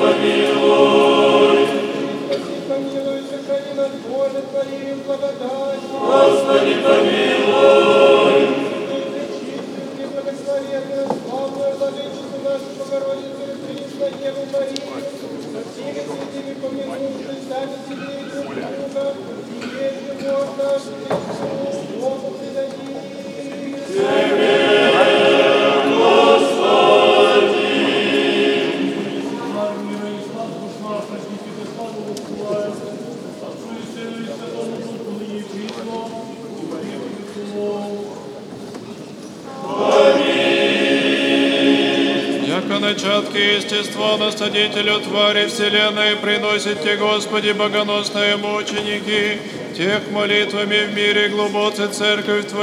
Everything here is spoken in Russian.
помилуй. Помилуй, сохрани нас, Боже, Твоей благодатью. Господи, помилуй. Чистую, благословенную, славную владычицу нашу Богородицу, Преснодеву Марию, со всеми святыми помянувшись, сами себе и друг друга, и если можно, Христу, Богу предадим. Яко начатки естества насадителю твари вселенной приносите, Господи, богоносные мученики, тех молитвами в мире глубоцы церковь Твою.